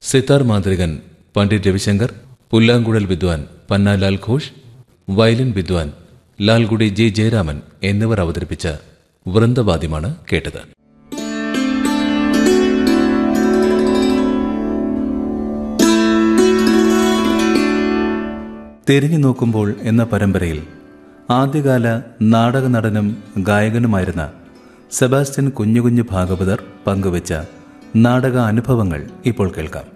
സിത്താർ മാന്ത്രികൻ പണ്ഡിറ്റ് രവിശങ്കർ, പുല്ലാങ്കുഴൽ വിദ്വാൻ പന്നാലാൽ ഘോഷ്, വയലിൻ വിദ്വാൻ ലാൽഗുഡി ജി ജയരാമൻ എന്നിവർ അവതരിപ്പിച്ച വൃന്ദവാദ്യമാണ് കേട്ടത്. തിരിഞ്ഞു നോക്കുമ്പോൾ എന്ന പരമ്പരയിൽ ആദ്യകാല നാടക നടനും ഗായകനുമായിരുന്ന സെബാസ്റ്റ്യൻ കുഞ്ഞുകുഞ്ഞു ഭാഗവതർ പങ്കുവച്ച നാടക അനുഭവങ്ങൾ ഇപ്പോൾ കേൾക്കാം.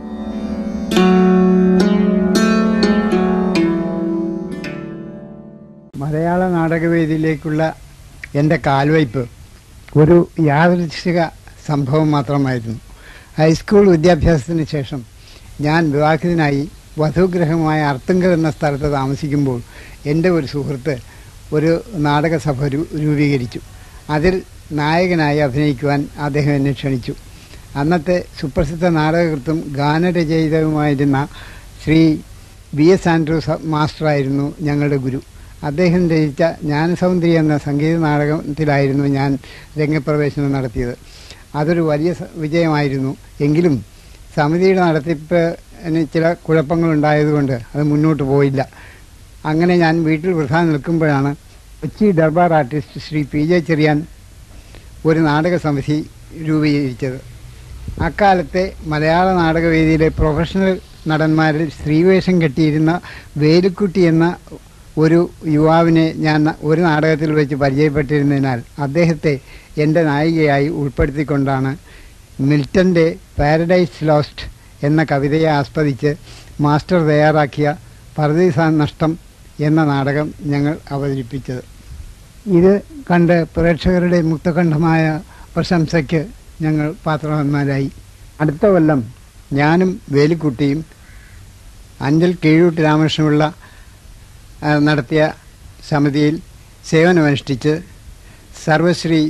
മലയാള നാടകവേദിയിലേക്കുള്ള എൻ്റെ കാൽവയ്പ് ഒരു യാദൃച്ഛിക സംഭവം മാത്രമായിരുന്നു. ഹൈസ്കൂൾ വിദ്യാഭ്യാസത്തിന് ശേഷം ഞാൻ വിവാഹിതനായി വധുഗ്രഹമായ അർത്തുങ്കൽ എന്ന സ്ഥലത്ത് താമസിക്കുമ്പോൾ എൻ്റെ ഒരു സുഹൃത്ത് ഒരു നാടകസഭ രൂപീകരിച്ചു. അതിൽ നായകനായി അഭിനയിക്കുവാൻ അദ്ദേഹം എന്നെ ക്ഷണിച്ചു. അന്നത്തെ സുപ്രസിദ്ധ നാടകകൃത്തും ഗാനരചയിതാവുമായിരുന്ന ശ്രീ VS ആൻഡ്രൂസ് മാസ്റ്ററായിരുന്നു ഞങ്ങളുടെ ഗുരു. അദ്ദേഹം രചിച്ച ജ്ഞാനസൗന്ദര്യം എന്ന സംഗീത നാടകത്തിലായിരുന്നു ഞാൻ രംഗപ്രവേശനം നടത്തിയത്. അതൊരു വലിയ വിജയമായിരുന്നു. എങ്കിലും സമിതിയുടെ നടത്തിപ്പിന് ചില കുഴപ്പങ്ങളുണ്ടായതുകൊണ്ട് അത് മുന്നോട്ട് പോയില്ല. അങ്ങനെ ഞാൻ വീട്ടിൽ വൃഥാ നിൽക്കുമ്പോഴാണ് കൊച്ചി ദർബാർ ആർട്ടിസ്റ്റ് ശ്രീ PJ ചെറിയാൻ ഒരു നാടക സമിതി രൂപീകരിച്ചത്. അക്കാലത്തെ മലയാള നാടകവേദിയിലെ പ്രൊഫഷണൽ നടന്മാരിൽ സ്ത്രീവേഷം കെട്ടിയിരുന്ന വേലുക്കുട്ടി എന്ന ഒരു യുവാവിനെ ഞാൻ ഒരു നാടകത്തിൽ വെച്ച് പരിചയപ്പെട്ടിരുന്നതിനാൽ അദ്ദേഹത്തെ എൻ്റെ നായികയായി ഉൾപ്പെടുത്തിക്കൊണ്ടാണ് മിൽട്ടൻ്റെ പാരഡൈസ് ലോസ്റ്റ് എന്ന കവിതയെ ആസ്പദിച്ച് മാസ്റ്റർ തയ്യാറാക്കിയ പർദീസ നഷ്ടം എന്ന നാടകം ഞങ്ങൾ അവതരിപ്പിച്ചത്. ഇത് കണ്ട് പ്രേക്ഷകരുടെ മുക്തകണ്ഠമായ പ്രശംസയ്ക്ക് ഞങ്ങൾ പാത്രവാന്മാരായി. അടുത്ത കൊല്ലം ഞാനും വേലിക്കുട്ടിയും അഞ്ചൽ കീഴൂട്ട് രാമകൃഷ്ണപിള്ള നടത്തിയ സമിതിയിൽ സേവനമനുഷ്ഠിച്ച് സർവശ്രീ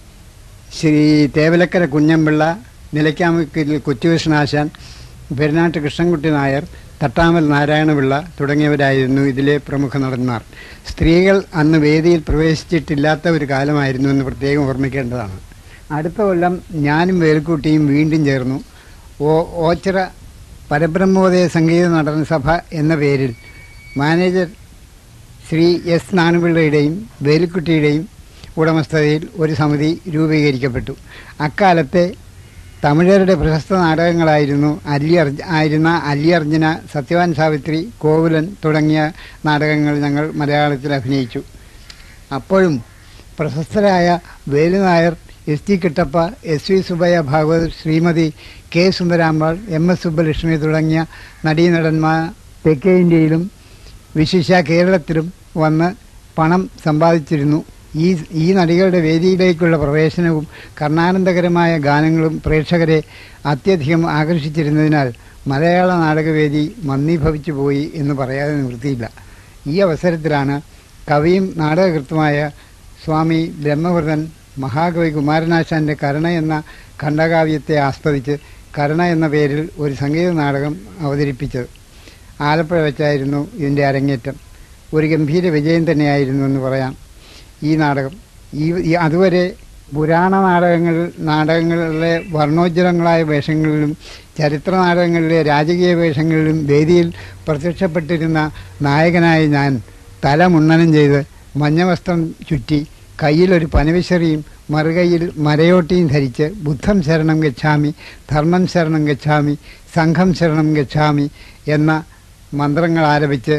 തേവലക്കര കുഞ്ഞമ്പിള്ള, നിലയ്ക്കാമുക്കിൽ കൊച്ചുകൃഷ്ണാശാൻ, പെരുന്നാട്ട് കൃഷ്ണൻകുട്ടി നായർ, തട്ടാമൽ നാരായണപിള്ള തുടങ്ങിയവരായിരുന്നു ഇതിലെ പ്രമുഖ നടന്മാർ. സ്ത്രീകൾ അന്ന് വേദിയിൽ പ്രവേശിച്ചിട്ടില്ലാത്ത ഒരു കാലമായിരുന്നു എന്ന് പ്രത്യേകം ഓർമ്മിക്കേണ്ടതാണ്. അടുത്ത കൊല്ലം ഞാനും വേൽക്കുട്ടിയും വീണ്ടും ചേർന്നു ഓച്ചിറ പരബ്രഹ്മോദയ സംഗീത നടന സഭ എന്ന പേരിൽ മാനേജർ ശ്രീ S നാനുപിള്ളയുടെയും വേലുക്കുട്ടിയുടെയും ഉടമസ്ഥതയിൽ ഒരു സമിതി രൂപീകരിക്കപ്പെട്ടു. അക്കാലത്തെ തമിഴരുടെ പ്രശസ്ത നാടകങ്ങളായിരുന്നു അല്ലി അർജുന, സത്യവാൻ സാവിത്രി, കോവിലൻ തുടങ്ങിയ നാടകങ്ങൾ ഞങ്ങൾ മലയാളത്തിൽ അഭിനയിച്ചു. അപ്പോഴും പ്രശസ്തരായ Velu Nair, ST കിട്ടപ്പ, SV Subbaiah Bhagavathar, Shrimati K Sundarambal, MS Subbalakshmi തുടങ്ങിയ നടീനടന്മാർ തെക്കേ ഇന്ത്യയിലും വിശിഷ്യ കേരളത്തിലും വന്ന് പണം സമ്പാദിച്ചിരുന്നു. ഈ നടികളുടെ വേദിയിലേക്കുള്ള പ്രവേശനവും കർണാനന്ദകരമായ ഗാനങ്ങളും പ്രേക്ഷകരെ അത്യധികം ആകർഷിച്ചിരുന്നതിനാൽ മലയാള നാടകവേദി മന്ദീഭവിച്ചു പോയി എന്ന് പറയാതെ നിവൃത്തിയില്ല. ഈ അവസരത്തിലാണ് കവിയും നാടകകൃത്തുമായ സ്വാമി ബ്രഹ്മവ്രതൻ മഹാകവി കുമാരനാശാൻ്റെ കരുണ എന്ന ഖണ്ഡകാവ്യത്തെ ആസ്പദിച്ച് കരുണ എന്ന പേരിൽ ഒരു സംഗീത നാടകം അവതരിപ്പിച്ചത്. ആലപ്പുഴ വെച്ചായിരുന്നു ഇതിൻ്റെ അരങ്ങേറ്റം. ഒരു ഗംഭീര വിജയം തന്നെയായിരുന്നു എന്ന് പറയാം ഈ നാടകം. അതുവരെ പുരാണ നാടകങ്ങളിലെ വർണ്ണോജ്വലങ്ങളായ വേഷങ്ങളിലും ചരിത്ര നാടകങ്ങളിലെ രാജകീയ വേഷങ്ങളിലും വേദിയിൽ പ്രത്യക്ഷപ്പെട്ടിരുന്ന നായകനായ ഞാൻ തല മുണ്ണനം ചെയ്ത് മഞ്ഞവസ്ത്രം ചുറ്റി കയ്യിലൊരു പനവിശറിയും മറുകൈയിൽ മരയോട്ടിയും ധരിച്ച് ബുദ്ധം ശരണം ഗച്ഛാമി, ധർമ്മം ശരണം ഗച്ഛാമി, സംഘം ശരണം ഗച്ഛാമി എന്ന മന്ത്രങ്ങൾ ആലപിച്ച്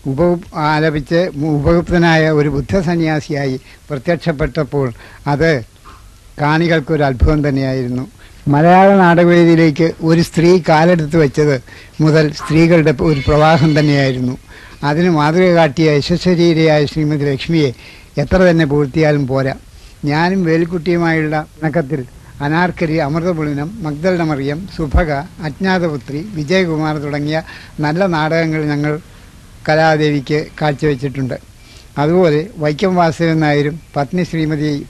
ഉപഗുപ്തനായ ഒരു ബുദ്ധസന്യാസിയായി പ്രത്യക്ഷപ്പെട്ടപ്പോൾ അത് കാണികൾക്കൊരു അത്ഭുതം തന്നെയായിരുന്നു. മലയാള നാടകവേദിയിലേക്ക് ഒരു സ്ത്രീ കാലെടുത്ത് വെച്ചത് മുതൽ സ്ത്രീകളുടെ ഒരു പ്രവാഹം തന്നെയായിരുന്നു. അതിന് മാതൃക കാട്ടിയ യശസ്വരീരയായ ശ്രീമതി ലക്ഷ്മിയെ എത്ര തന്നെ പൂഴ്ത്തിയാലും പോരാ. ഞാനും വേലിക്കുട്ടിയുമായുള്ള ഇണക്കത്തിൽ അനാർക്കലി, അമൃതപുളിനം, മഗ്ദലന മറിയം, സുഭഗ, അജ്ഞാതപുത്രി, വിജയകുമാർ തുടങ്ങിയ നല്ല നാടകങ്ങൾ ഞങ്ങൾ കലാദേവിക്ക് കാഴ്ചവെച്ചിട്ടുണ്ട്. അതുപോലെ വൈക്കം വാസുദേവൻ നായരും പത്നി ശ്രീമതി